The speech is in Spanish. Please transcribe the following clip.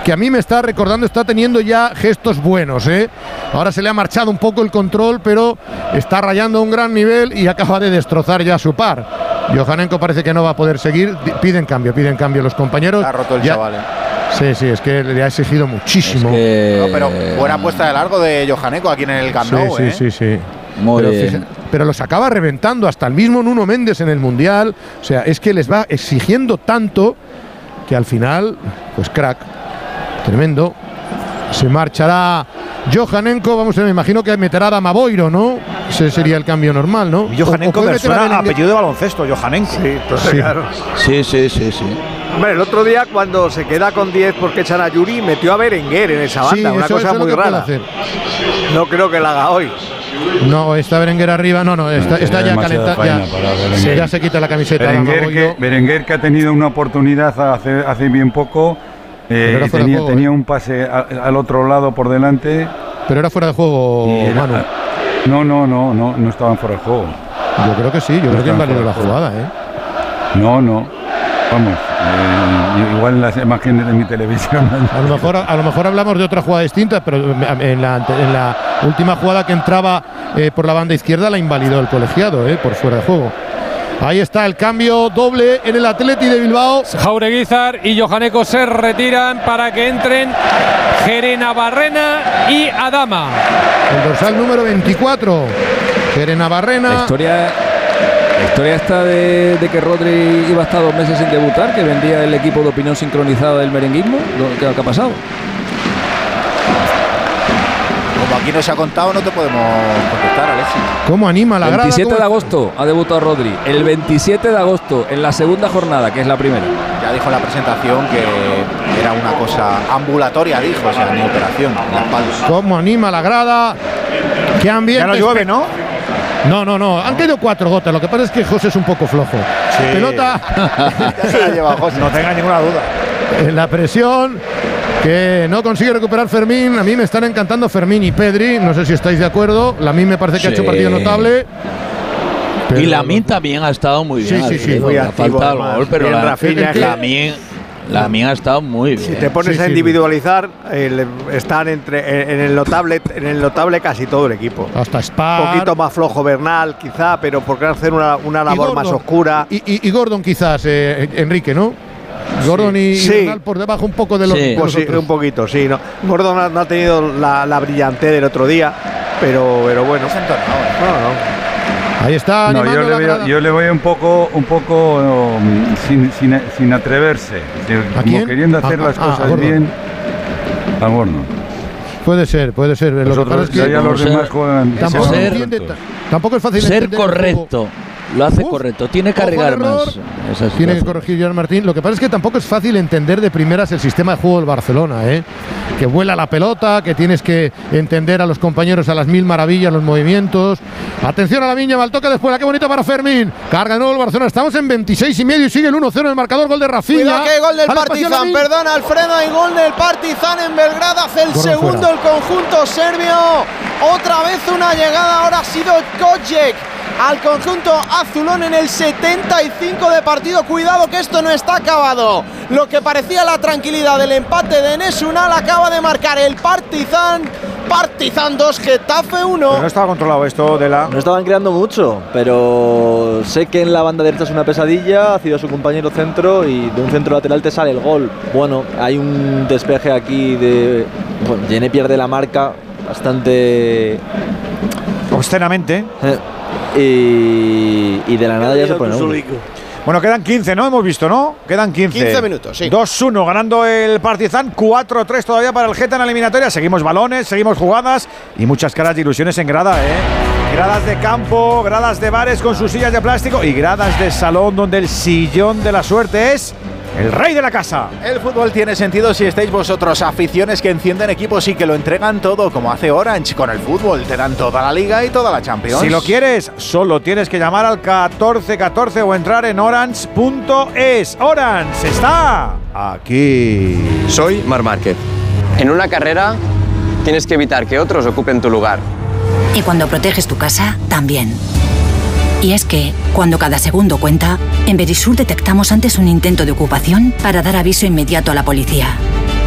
que a mí me está recordando, está teniendo ya gestos buenos, ¿eh? Ahora se le ha marchado un poco el control, pero está rayando a un gran nivel y acaba de destrozar ya su par. Johannenko parece que no va a poder seguir. Piden cambio los compañeros. Ha roto el chaval, ¿eh? Sí, es que le ha exigido muchísimo. No, pero buena puesta de largo de Johannenko aquí en el Camp Nou, ¿eh? Sí. Pero los acaba reventando, hasta el mismo Nuno Méndez en el Mundial. O sea, es que les va exigiendo tanto que al final, pues crack. Tremendo. Se marchará Johannenko, vamos a ver, me imagino que meterá a Damaboiro, ¿no? Ese sería el cambio normal, ¿no? Johannenko me suena a apellido de baloncesto, Johannenko. Sí, claro. Sí. Hombre, el otro día cuando se queda con 10 porque echan a Yuri, metió a Berenguer en esa banda, una cosa muy rara. No creo que la haga hoy. No, está Berenguer arriba, está ya calentado. Ya se quita la camiseta. Berenguer que ha tenido una oportunidad hace bien poco. Tenía un pase al otro lado por delante. Pero era fuera de juego, Manu. No estaban fuera de juego. Yo creo que sí, yo creo que invalió la jugada, ¿eh? No. Vamos, igual en las imágenes de mi televisión. A lo mejor hablamos de otra jugada distinta, pero en la última jugada que entraba por la banda izquierda la invalidó el colegiado, por fuera de juego. Ahí está el cambio doble en el Athletic de Bilbao. Jaureguizar y Johannenko se retiran para que entren Gerenabarrena y Adama. El dorsal número 24. Gerenabarrena. La historia está de que Rodri iba a estar 2 meses sin debutar, que vendía el equipo de opinión sincronizada del merenguismo. ¿Qué ha pasado? Como aquí no se ha contado, no te podemos contestar, Alexis. ¿Cómo anima la grada? El 27 de agosto ha debutado Rodri. El 27 de agosto, en la segunda jornada, que es la primera. Ya dijo en la presentación que era una cosa ambulatoria, dijo, o sea, ni operación en la espalda. ¿Cómo anima la grada? ¿Qué ambiente? Ya no llueve, ¿no? No. Han caído 4 gotas. Lo que pasa es que José es un poco flojo. Sí. Pelota. Ya se la lleva José. No tenga ninguna duda. En la presión que no consigue recuperar Fermín. A mí me están encantando Fermín y Pedri. No sé si estáis de acuerdo. Lamine me parece que ha hecho un partido notable. Y Lamine también ha estado muy bien. Sí, muy activo. Falta el gol, pero Lamine ha estado muy bien. Si te pones a individualizar, están en el notable casi todo el equipo. Hasta Spar. Un poquito más flojo Bernal, quizá, pero porque hacer una labor más oscura. Y Gordon quizás, Enrique, ¿no? Gordon y Bernal por debajo un poco de los, pues sí, un poquito, sí. No. Gordon no ha tenido la brillantez del otro día, pero bueno. No. Ahí está. Yo le voy un poco sin atreverse, como queriendo hacer las cosas bien a Gordon. Puede ser. Lo que pasa es que los demás juegan. Tampoco es fácil ser correcto. Lo hace correcto, tiene que cargar más. Tiene que corregir Joan Martín. Lo que pasa es que tampoco es fácil entender de primeras el sistema de juego del Barcelona, que vuela la pelota, que tienes que entender a los compañeros a las mil maravillas, los movimientos. Atención a la Viña, mal toque después, qué bonito para Fermín. Carga de nuevo el Barcelona, estamos en 26,5 y sigue el 1-0 en el marcador, gol de Rafinha. Cuidado que gol del Partizan, perdona Alfredo, hay gol del Partizan en Belgrado, hace el segundo el conjunto serbio. Otra vez una llegada, ahora ha sido Kojek al conjunto azulón en el 75 de partido. Cuidado que esto no está acabado. Lo que parecía la tranquilidad del empate de Enes Ünal acaba de marcar el Partizan. Partizan 2, Getafe 1. Pero no estaba controlado esto de la... No estaban creando mucho, pero sé que en la banda derecha es una pesadilla. Ha sido su compañero centro y de un centro lateral te sale el gol. Bueno, hay un despeje aquí de... Bueno, Jenné pierde la marca bastante... obscenamente. Y de la nada ya se pone uno. Bueno, quedan 15, ¿no? Hemos visto, ¿no? Quedan 15 minutos, sí. 2-1 ganando el Partizan, 4-3 todavía para el Geta en la eliminatoria. Seguimos balones, seguimos jugadas y muchas caras de ilusiones en grada, Gradas de campo, gradas de bares con sus sillas de plástico y gradas de salón donde el sillón de la suerte es el rey de la casa. El fútbol tiene sentido si estáis vosotros, aficiones que encienden equipos y que lo entregan todo, como hace Orange con el fútbol. Te dan toda la Liga y toda la Champions. Si lo quieres, solo tienes que llamar al 1414 o entrar en orange.es. Orange está aquí. Soy Marc Márquez. En una carrera tienes que evitar que otros ocupen tu lugar. Y cuando proteges tu casa, también. Y es que, cuando cada segundo cuenta, en Verisur detectamos antes un intento de ocupación para dar aviso inmediato a la policía.